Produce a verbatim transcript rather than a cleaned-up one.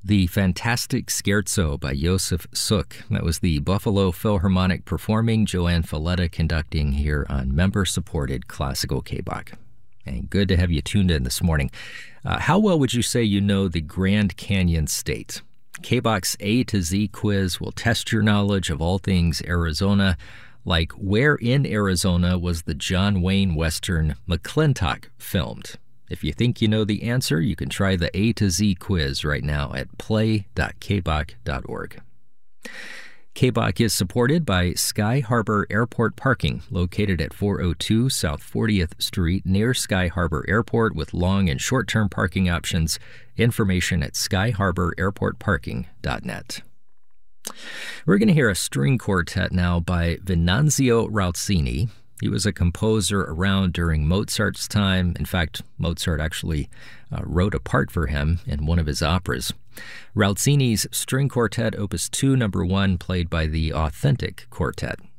The Fantastic Scherzo by Josef Suk. That was the Buffalo Philharmonic performing, Joanne Falletta conducting here on member-supported Classical K B O C. And good to have you tuned in this morning. Uh, how well would you say you know the Grand Canyon State? K B O C's A to Z quiz will test your knowledge of all things Arizona, like where in Arizona was the John Wayne Western McClintock filmed? If you think you know the answer, you can try the A to Z quiz right now at play dot k b o c dot org. K B O C is supported by Sky Harbor Airport Parking, located at four oh two South fortieth Street near Sky Harbor Airport with long and short-term parking options. Information at sky harbor airport parking dot net. We're going to hear a string quartet now by Venanzio Rauzzini. He was a composer around during Mozart's time. In fact, Mozart actually uh, wrote a part for him in one of his operas. Rauzzini's String Quartet, Opus two, Number one, played by the Authentic Quartet.